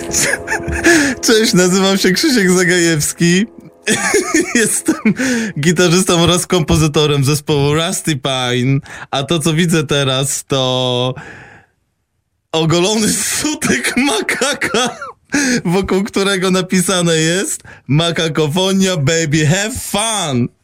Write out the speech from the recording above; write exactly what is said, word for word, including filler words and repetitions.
Cześć, nazywam się Krzysiek Zagajewski. Jestem gitarzystą oraz kompozytorem zespołu Rusty Pine, a to, co widzę teraz, to ogolony sutek makaka, wokół którego napisane jest Makakofonia, baby, have fun!